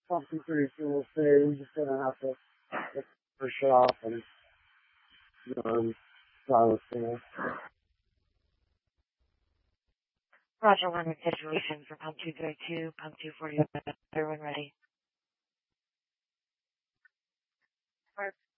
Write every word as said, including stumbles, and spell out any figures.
pump two thirty-two will stay. We're just gonna have to get her shut off and you know, silence there. Roger, one situation for pump two thirty-two, pump two forty, everyone ready.